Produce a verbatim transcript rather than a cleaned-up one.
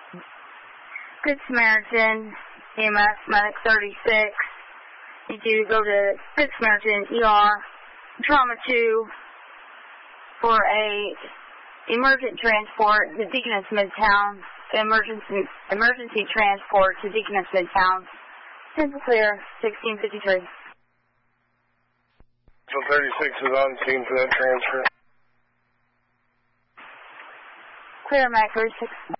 Good Samaritan, E M S, Medic thirty-six. Need you to go to Good Samaritan, E R, Trauma two, for a emergent transport to Deaconess Midtown. Emergency emergency transport to Deaconess Midtown. Simple clear, sixteen fifty-three. So thirty-six is on scene for that transfer. Clear, Mac thirty-six.